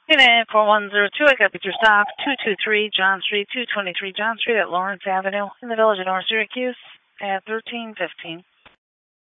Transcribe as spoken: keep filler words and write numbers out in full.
Unit four one zero two, I got picture stop, two two three John Street, two twenty-three John Street at Lawrence Avenue in the village of North Syracuse at thirteen fifteen.